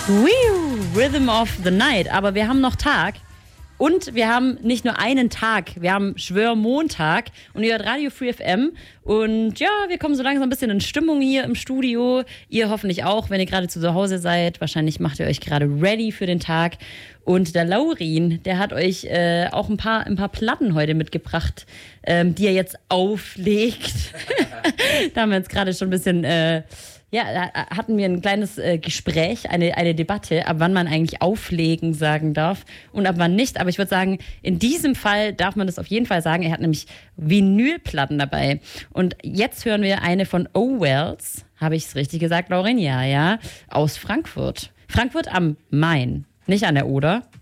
Rhythm of the Night. Aber wir haben noch Tag. Und wir haben nicht nur einen Tag, wir haben Schwörmontag und ihr hört Radio Free FM. Und ja, wir kommen so langsam ein bisschen in Stimmung hier im Studio. Ihr hoffentlich auch, wenn ihr gerade zu Hause seid. Wahrscheinlich macht ihr euch gerade ready für den Tag. Und der Laurin, der hat euch auch ein paar Platten heute mitgebracht, die er jetzt auflegt. Da haben wir jetzt gerade schon ein bisschen... da hatten wir ein kleines Gespräch, eine Debatte, ab wann man eigentlich auflegen sagen darf und ab wann nicht. Aber ich würde sagen, in diesem Fall darf man das auf jeden Fall sagen. Er hat nämlich Vinylplatten dabei. Und jetzt hören wir eine von Owells. Habe ich es richtig gesagt, Laurin? Ja, aus Frankfurt. Frankfurt am Main, nicht an der Oder.